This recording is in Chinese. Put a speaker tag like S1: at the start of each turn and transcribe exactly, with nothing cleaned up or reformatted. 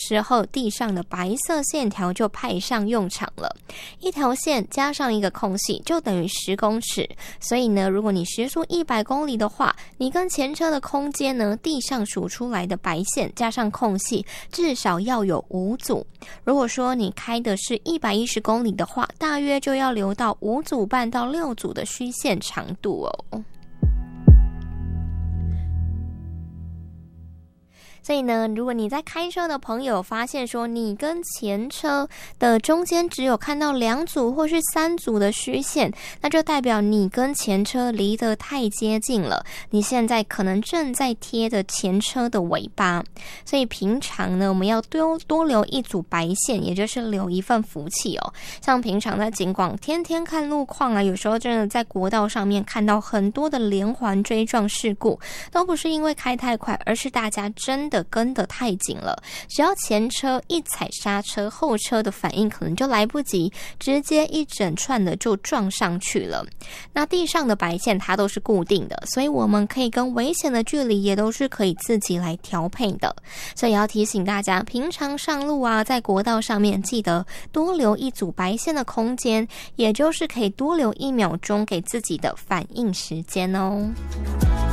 S1: 时候，地上的白色线条就派上用场了。一条线加上一个空隙就等于十公尺，所以呢，如果你时速一百公里的话，你跟前车的空间呢，地上数出来的白线加上空隙至少要有五组。如果说你开的是一百一十公里的话，大约就要留到五组半到六组的虚线长度哦。所以呢，如果你在开车的朋友发现说你跟前车的中间只有看到两组或是三组的虚线，那就代表你跟前车离得太接近了，你现在可能正在贴着前车的尾巴。所以平常呢，我们要多多留一组白线，也就是留一份福气哦。像平常在警广天天看路况啊，有时候真的在国道上面看到很多的连环追撞事故，都不是因为开太快，而是大家真的跟得太紧了，只要前车一踩刹车，后车的反应可能就来不及，直接一整串的就撞上去了。那地上的白线它都是固定的，所以我们可以跟危险的距离也都是可以自己来调配的。所以要提醒大家，平常上路啊，在国道上面记得多留一组白线的空间，也就是可以多留一秒钟给自己的反应时间哦。